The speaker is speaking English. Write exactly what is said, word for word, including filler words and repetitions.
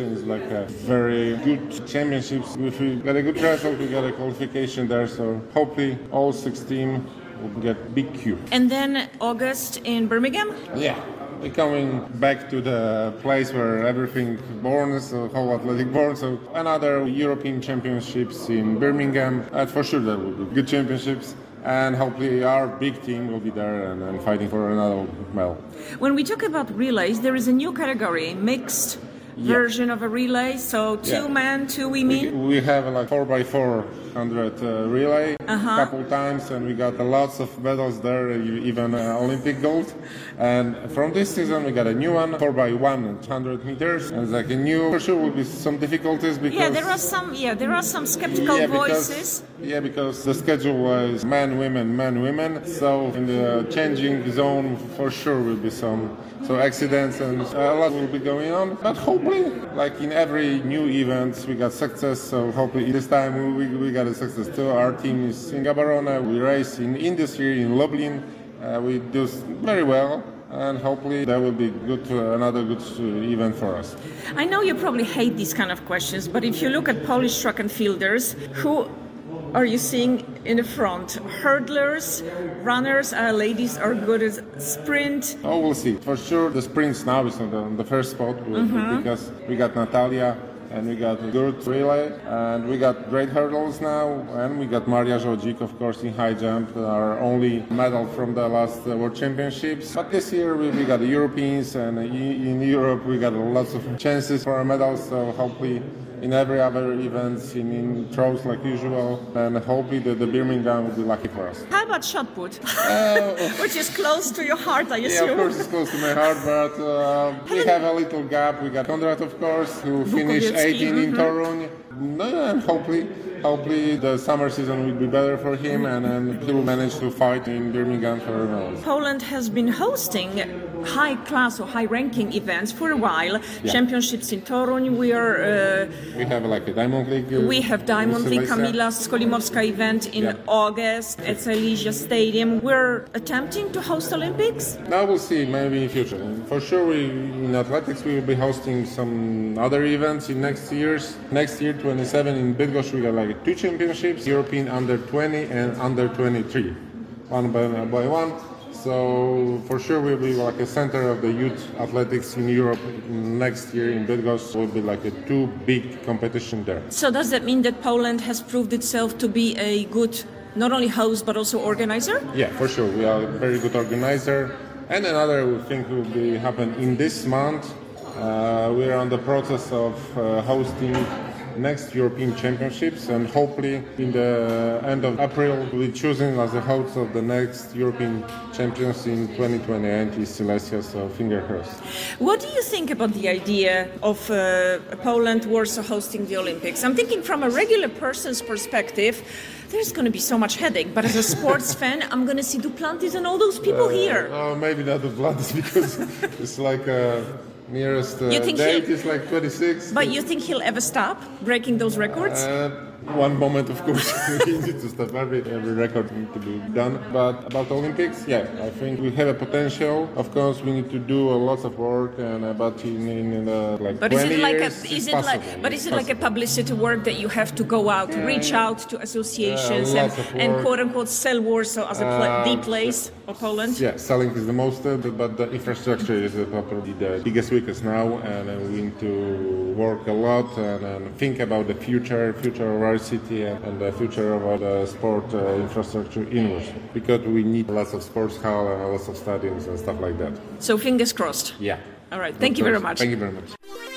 qualification is like a very good championships. If we get a good result, we get a qualification there. So hopefully all six teams will get big Q. And then August in Birmingham? Yeah. We're coming back to the place where everything born, so whole athletic born. So another European Championships in Birmingham. And for sure there will be good championships. And hopefully our big team will be there and, and fighting for another medal. When we talk about relays, there is a new category, mixed yeah. version of a relay. So two yeah. men, two women. We, we have like four by four hundred uh, relay a uh-huh. couple times, and we got uh, lots of medals there, even uh, Olympic gold. And from this season we got a new one, four by one hundred meters, and it's like a new. For sure will be some difficulties because yeah, there are some yeah there are some skeptical yeah, voices. Because, yeah, because the schedule was men, women, men, women. So in the changing zone, for sure will be some so accidents and a lot will be going on. But hopefully, like in every new event, we got success. So hopefully this time we we got a success too. Our team is in Gaborone. We race in industry in Lublin. Uh, we do very well. And hopefully that will be good, uh, another good uh, event for us. I know you probably hate these kind of questions, but if you look at Polish track and fielders, who are you seeing in the front? Hurdlers, runners, uh, ladies are good at sprint? Oh, we'll see. For sure, the sprints now is on the, on the first spot mm-hmm. because we got Natalia. And we got a good relay, and we got great hurdles now, and we got Maria Żodzik, of course, in high jump, our only medal from the last uh, World Championships. But this year we, we got the Europeans, and in Europe we got lots of chances for our medals, so hopefully in every other events, in, in throws like usual, and hopefully the, the Birmingham will be lucky for us. How about shot put? Uh, Which is close to your heart, I assume. Yeah, of course it's close to my heart, but uh, we have a little gap. We got Konrad, of course, who finished eighteen mm-hmm. in Toruń. No, and hopefully, hopefully the summer season will be better for him, and, and he will manage to fight in Birmingham for medals. Poland has been hosting high-class or high-ranking events for a while. Yeah. Championships in Toruń. We are. Uh, we have like a Diamond League. Uh, we have Diamond League, Kamila Skolimowska event in yeah. August at Silesia Stadium. We're attempting to host Olympics. Now we'll see, maybe in future. For sure, we, in athletics we will be hosting some other events in next years. Next year, twenty-seven in Bydgoszcz, we got like two championships: European under twenty and under twenty-three, one by, by one. So for sure we'll be like a center of the youth athletics in Europe next year in Bydgoszcz. Will be like a two big competition there. So does that mean that Poland has proved itself to be a good, not only host but also organizer? Yeah, for sure. We are a very good organizer. And another thing will be happen in this month. Uh, we are on the process of uh, hosting next European Championships, and hopefully in the end of April we'll be choosing as the host of the next European Champions in twenty twenty-eight in Silesia, so finger crossed. What do you think about the idea of uh, Poland, Warsaw hosting the Olympics? I'm thinking from a regular person's perspective, there's going to be so much headache, but as a sports fan, I'm going to see Duplantis and all those people uh, here. Oh, maybe not Duplantis, because it's like a nearest uh, date is like twenty-six. But you think he'll ever stop breaking those records? Uh, one moment, of course, we need to stop. Every, every record needs to be done. But about Olympics, yeah, I think we have a potential. Of course, we need to do a lot of work, and uh, but in, in, in uh, like but twenty is it like years, a, is it possible. like but is it it's like a publicity work that you have to go out, yeah, reach yeah. out to associations yeah, and, and quote unquote sell Warsaw as a pl- uh, the place of Poland? Yeah, selling is the most, uh, but the infrastructure is uh, probably the biggest weakness now, and uh, we need to work a lot and, and think about the future, future of our city, and, and the future of the sport uh, infrastructure in Warsaw, because we need lots of sports hall and lots of stadiums and stuff like that. So fingers crossed. Yeah. All right. Thank you very much. Thank you very much.